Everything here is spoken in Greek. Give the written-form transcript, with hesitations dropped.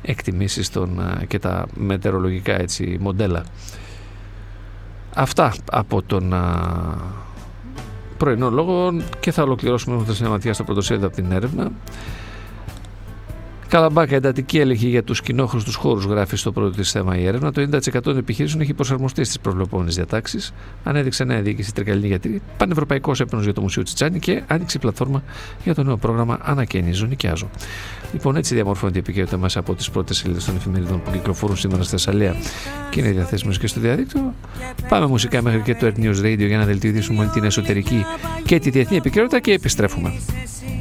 εκτιμήσεις και τα μετεωρολογικά έτσι μοντέλα. Αυτά από τον πρωινό λόγο και θα ολοκληρώσουμε με το συναματιά στο πρωτοσέλιδο από την έρευνα. Καλαμπάκα, εντατική έλεγχη για τους κοινόχρηστους χώρους, γράφει στο πρώτο της θέμα η έρευνα. Το 90% των επιχειρήσεων έχει προσαρμοστεί στις προβλεπόμενες διατάξεις. Ανέδειξε νέα διοίκηση Τρικαλινή γιατρή, πανευρωπαϊκός έπαινος για το Μουσείο Τσιτσάνι και άνοιξε πλατφόρμα για το νέο πρόγραμμα Ανακαίνιζω, νοικιάζω. Λοιπόν, έτσι διαμορφώνεται η επικαιρότητα μέσα από τις πρώτες σελίδες των εφημερίδων που κυκλοφορούν σήμερα στη Θεσσαλία και είναι διαθέσιμες και στο διαδίκτυο. Πάμε μουσικά μέχρι και το Earth News Radio για να δελτιωθήσουμε την εσωτερική και τη διεθνή επικαιρότητα και επιστρέφουμε.